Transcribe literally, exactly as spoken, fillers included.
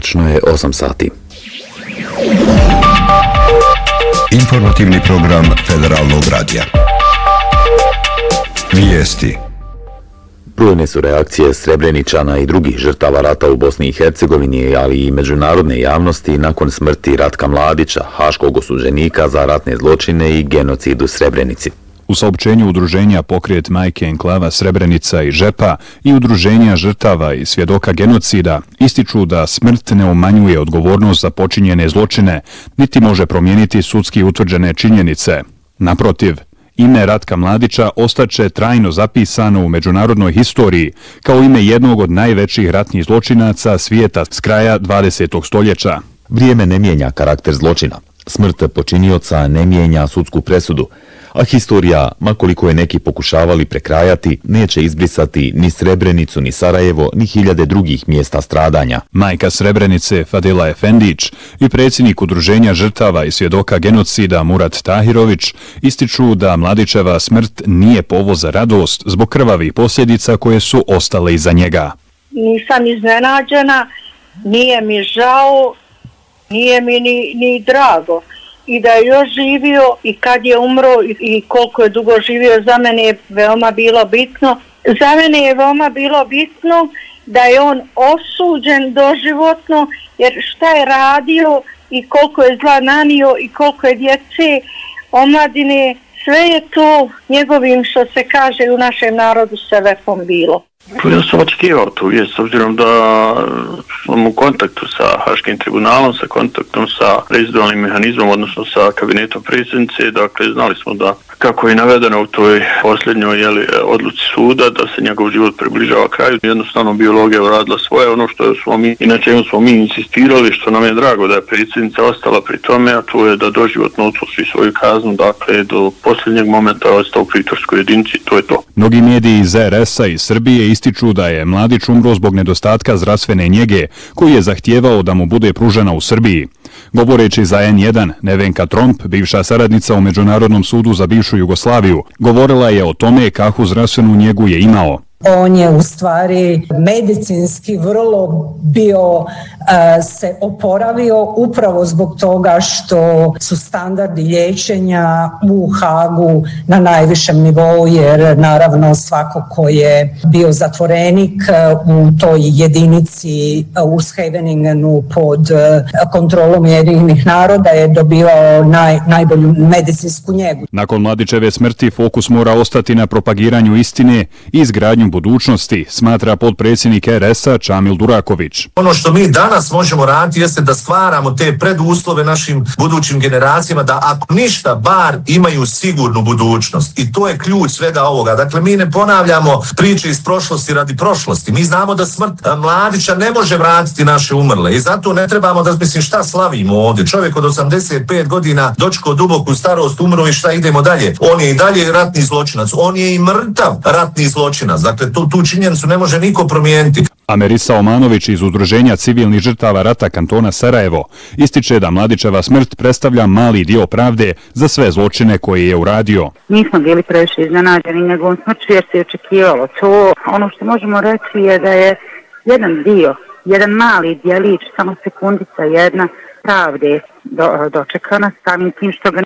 Tačno je osam sati. Informativni program Federalnog radija. Vijesti. Brojne su reakcije Srebreničana i drugih žrtava rata u Bosni i Hercegovini, ali i međunarodne javnosti nakon smrti Ratka Mladića, haškog osuđenika za ratne zločine i genocid u Srebrenici. U saopćenju udruženja Pokret majke enklava Srebrenica i Žepa i udruženja žrtava i svjedoka genocida ističu da smrt ne umanjuje odgovornost za počinjene zločine, niti može promijeniti sudski utvrđene činjenice. Naprotiv, ime Ratka Mladića ostaće trajno zapisano u međunarodnoj historiji kao ime jednog od najvećih ratnih zločinaca svijeta s kraja dvadesetog stoljeća. Vrijeme ne mijenja karakter zločina. Smrt počinioca ne mijenja sudsku presudu, a historija, makoliko je neki pokušavali prekrajati, neće izbrisati ni Srebrenicu, ni Sarajevo, ni hiljade drugih mjesta stradanja. Majka Srebrenice Fadila Efendić i predsjednik udruženja žrtava i svjedoka genocida Murat Tahirović ističu da Mladićeva smrt nije povod za radost zbog krvavih posljedica koje su ostale iza njega. Nisam iznenađena, nije mi žao, nije mi ni, ni drago. I da je još živio i kad je umro i koliko je dugo živio, za mene je veoma bilo bitno. Za mene je veoma bilo bitno da je on osuđen doživotno, jer šta je radio i koliko je zla nanio i koliko je djece, omladine, sve je to njegovim, što se kaže u našem narodu, sevefom bilo. Ja sam očekivao tu vijest, s obzirom da sam u kontaktu sa Haškim tribunalom, sa kontaktom sa rezidualnim mehanizmom, odnosno sa kabinetom predsjednice. Dakle, znali smo da, kako je navedeno u toj posljednjoj jeli, odluci suda, da se njegov život približava kraju. Jednostavno biologija uradila svoje, ono što smo mi, i na čemu smo mi insistirali, što nam je drago da je predsjednica ostala pri tome, a to je da doživotno odsluži svoju kaznu, dakle, do posljednjeg momenta ostao u pritvorskoj jedinici, to je to. Mnogi mediji iz er es a i Srbije ističu da je Mladić umro zbog nedostatka zdravstvene njege, koji je zahtijevao da mu bude pružena u Srbiji. Govoreći za en jedan, Nevenka Tromp, bivša saradnica u Međunarodnom sudu za bivšu Jugoslaviju, govorila je o tome kakvu zdravstvenu njegu je imao. On je u stvari medicinski vrlo bio uh, se oporavio upravo zbog toga što su standardi liječenja u Hagu na najvišem nivou, jer naravno svako ko je bio zatvorenik u toj jedinici u Scheveningenu pod kontrolom Ujedinjenih naroda je dobivao naj, najbolju medicinsku njegu. Nakon Mladićeve smrti fokus mora ostati na propagiranju istine i izgradnju budućnosti, smatra potpredsjednik er es a Čamil Duraković. Ono što mi danas možemo raditi jeste da stvaramo te preduslove našim budućim generacijama da ako ništa bar imaju sigurnu budućnost, i to je ključ svega ovoga. Dakle, mi ne ponavljamo priče iz prošlosti radi prošlosti. Mi znamo da smrt Mladića ne može vratiti naše umrle i zato ne trebamo da, mislim, šta slavimo ovdje. Čovjek od osamdeset pet godina dočekao duboku starost, umro i šta idemo dalje. On je i dalje ratni zločinac, on je i mrtav ratni zločinac. Dakle, tu, tu činjenicu ne može niko promijeniti. Amerisa Omanović iz Udruženja civilnih žrtava rata kantona Sarajevo ističe da Mladićeva smrt predstavlja mali dio pravde za sve zločine koje je uradio. Nismo bili previše iznenađeni njegovom smrću jer se je očekivalo to. Ono što možemo reći je da je jedan dio, jedan mali djelić, samo sekundica jedna pravde do, dočekana samim tim što ga